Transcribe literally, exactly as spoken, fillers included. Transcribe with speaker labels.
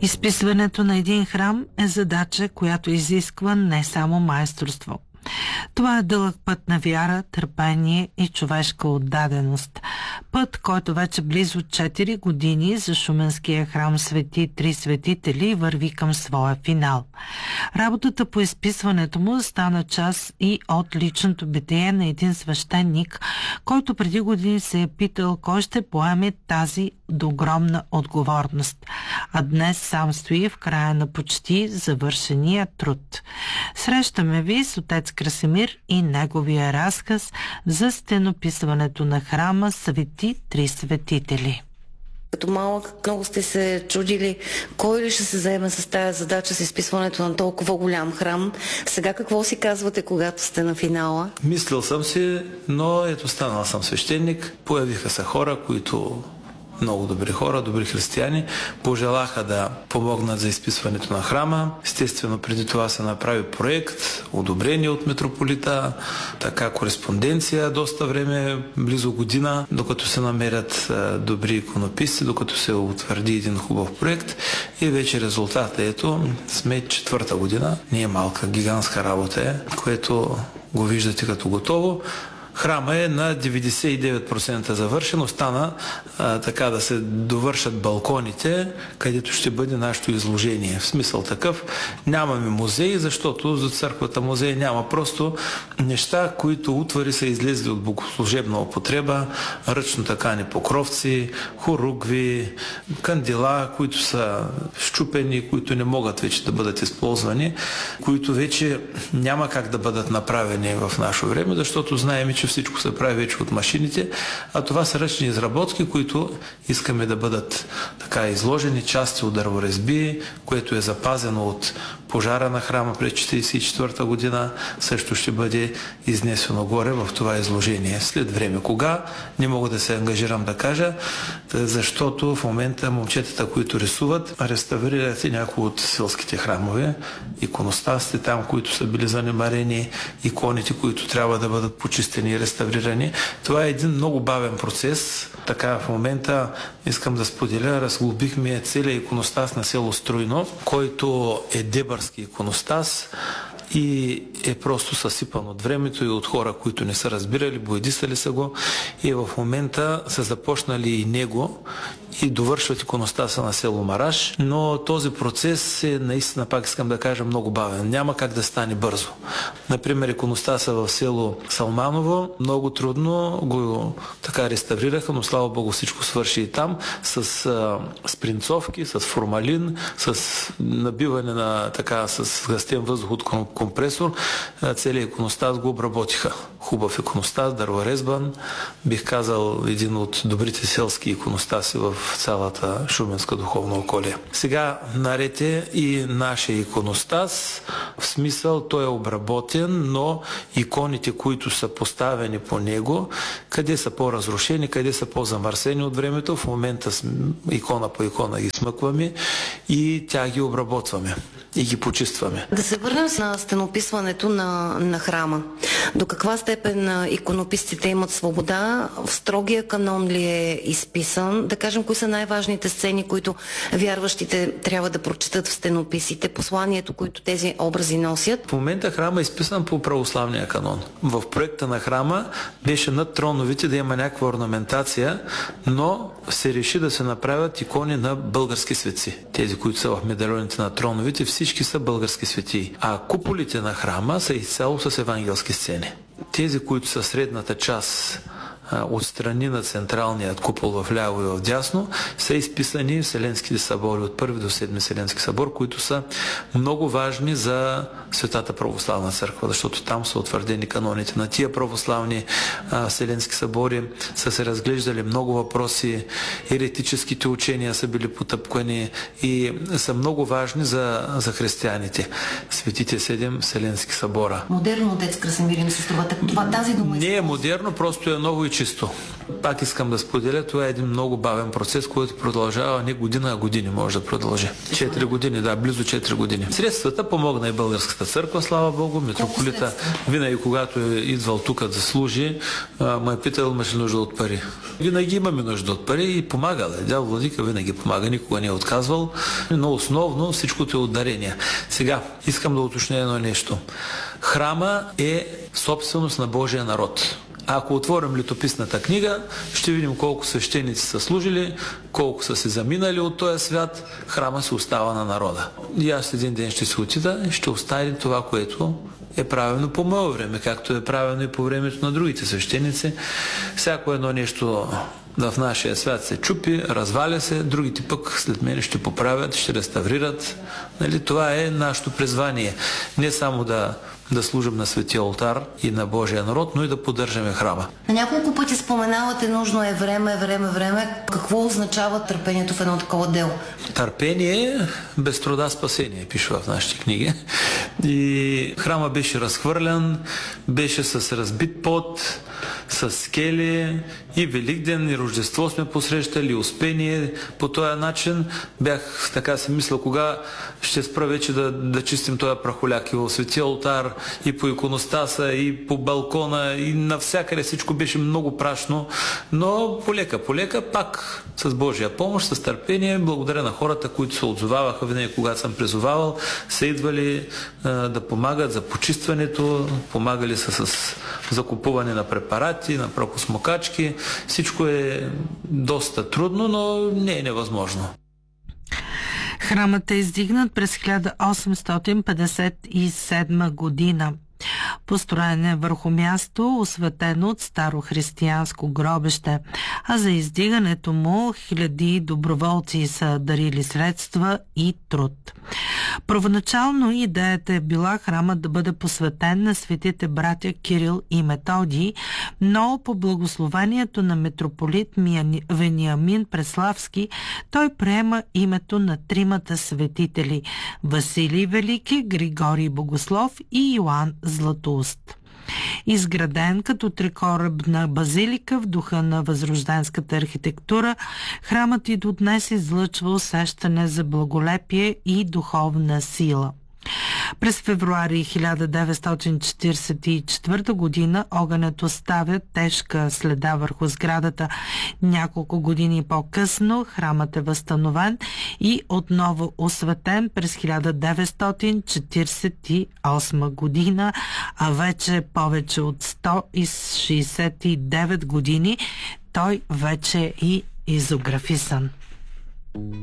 Speaker 1: Изписването на един храм е задача, която изисква не само майсторство. Това е дълъг път на вяра, търпение и човешка отдаденост. Път, който вече близо четири години за Шуменския храм Свети Три светители върви към своя финал. Работата по изписването му стана част и от личното битие на един свещеник, който преди години се е питал кой ще поеме тази огромна отговорност. А днес сам стои в края на почти завършения труд. Срещаме ви с отец Красимир и неговия разказ за стенописването на храма Свети Три светители.
Speaker 2: Като малък много сте се чудили кой ли ще се заеме с тази задача с изписването на толкова голям храм. Сега какво си казвате, когато сте на финала?
Speaker 3: Мислил съм си, но ето станал съм свещеник. Появиха се хора, които много добри хора, добри християни, пожелаха да помогнат за изписването на храма. Естествено, преди това се направи проект, одобрение от митрополита, така кореспонденция доста време, близо година, докато се намерят добри иконописци, докато се утвърди един хубав проект и вече резултата ето, сме четвърта година. Не е малка, гигантска работа е, което го виждате като готово. Храма е на деветдесет и девет процента завършен, остана а, така да се довършат балконите, където ще бъде нашето изложение. В смисъл такъв, нямаме музей, защото за църквата музей няма, просто неща, които утвари са излезли от богослужебна употреба, ръчно такани покровци, хоругви, кандила, които са счупени, които не могат вече да бъдат използвани, които вече няма как да бъдат направени в наше време, защото знаем, че всичко се прави вече от машините, а това са ръчни изработки, които искаме да бъдат така изложени, части от дърворезби, което е запазено от пожара на храма през четиридесет и четвърта година, също ще бъде изнесено горе в това изложение. След време. Кога? Не мога да се ангажирам да кажа, защото в момента момчетата, които рисуват, реставрират и някои от селските храмове, иконостасите там, които са били занемарени, иконите, които трябва да бъдат почистени и реставрирани. Това е един много бавен процес. Така в момента искам да споделя, разглобихме целият иконостас на село Струйно, който е дебърски иконостас и е просто съсипан от времето и от хора, които не са разбирали, боядисали са го и в момента са започнали и него и довършват иконостаса на село Мараш, но този процес е наистина, пак искам да кажа, много бавен. Няма как да стане бързо. Например, иконостаса в село Салманово много трудно го така реставрираха, но слава Богу всичко свърши и там с а, спринцовки, с формалин, с набиване на така с гъстен въздух от компресор. Целият иконостас го обработиха. Хубав иконостас, дърворезбан, бих казал един от добрите селски иконостаси в цялата шуменска духовна околия. Сега наред е и нашия иконостас, в смисъл той е обработен, но иконите, които са поставени по него, къде са по-разрушени, къде са по-замърсени от времето, в момента икона по икона ги смъкваме и тя ги обработваме и ги почистваме.
Speaker 2: Да се върнем на стенописването на, на храма. До каква степен иконописците имат свобода? В строгия канон ли е изписан? Да кажем, кои са най-важните сцени, които вярващите трябва да прочитат в стенописите, посланието, които тези образи носят?
Speaker 3: В момента храма е изписан по православния канон. В проекта на храма беше над троновите да има някаква орнаментация, но се реши да се направят икони на български светци. Тези, които са в медальоните на троновите, всички са български светии. А куполите на храма са изцяло с евангелски сцени. Тези, които са средната част отстрани на централният купол в ляво и в дясно, са изписани Вселенските събори от първи до седми Вселенски събор, които са много важни за Светата православна църква, защото там са утвърдени каноните на тия православни а, Вселенски събори, са се разглеждали много въпроси, еретическите учения са били потъпкани и са много важни за, за християните. Светите седем Вселенски събора.
Speaker 2: Модерно, отец Красимир, им се струва. Това тази дума
Speaker 3: не е модерно, просто е ново и чисто. Пак искам да споделя, това е един много бавен процес, който продължава не година, а години може да продължи. Четири години, да, близо четири години. Средствата помогна и Българската църква, слава Богу. Митрополита винаги, когато е идвал тук да служи, ме е питал, имаш ли нужда от пари. Винаги имаме нужда от пари и помагал. Дял Владика винаги помага, никога не е отказвал, но основно всичкото е от дарения. Сега, искам да уточня едно нещо. Храма е собственост на Божия народ. Ако отворим летописната книга, ще видим колко свещеници са служили, колко са се заминали от този свят, храма се остава на народа. И аз един ден ще се отида и ще оставя това, което е правено по мое време, както е правено и по времето на другите свещеници. Всяко едно нещо в нашия свят се чупи, разваля се, другите пък след мен ще поправят, ще реставрират. Нали, това е нашето призвание. Не само да, да служим на Светия Олтар и на Божия народ, но и да поддържаме храма.
Speaker 2: На няколко пъти споменавате, нужно е време, време, време. Какво означава търпението в едно такова дело?
Speaker 3: Търпение, без труда спасение, пише в нашите книги. И храма беше разхвърлян, беше с разбит пот, с скели, и Великден, и Рождество сме посрещали, и Успение. По този начин бях така си мисля, кога ще спра вече да, да чистим този прахоляк и в Светия Олтар, и по иконостаса, и по балкона, и навсякъде всичко беше много прашно, но полека, полека, пак с Божия помощ, с търпение, благодаря на хората, които се отзоваваха винаги, когато съм призовавал, са идвали а, да помагат за почистването, помагали са с закупуване на препарати, на прахосмокачки. Всичко е доста трудно, но не е невъзможно.
Speaker 1: Храмът е издигнат през хиляда осемстотин петдесет и седма година. Построен е върху място, осветено от старохристиянско гробище, а за издигането му хиляди доброволци са дарили средства и труд. Първоначално идеята е била храмът да бъде посветен на светите братя Кирил и Методий, но по благословението на митрополит Вениамин Преславски той приема името на тримата светители – Василий Велики, Григорий Богослов и Йоан Златоуст. Изграден като трикорабна базилика в духа на възрожденската архитектура, храмът и до днес излъчва усещане за благолепие и духовна сила. През февруари хиляда деветстотин четиридесет и четвърта година огънят оставя тежка следа върху сградата. Няколко години по-късно храмът е възстановен и отново осветен през хиляда деветстотин четиридесет и осма година, а вече повече от сто шейсет и девет години той вече е и изографисан.